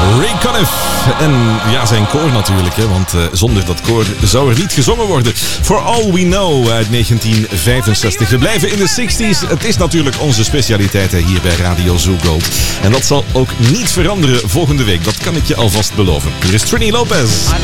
Ray Conniff. En ja, zijn koor natuurlijk, hè, want zonder dat koor zou er niet gezongen worden. For All We Know uit 1965. We blijven in de 60s. Het is natuurlijk onze specialiteit hier bij Radio Zoo Gold. En dat zal ook niet veranderen volgende week. Dat kan ik je alvast beloven. Hier is Trini Lopez.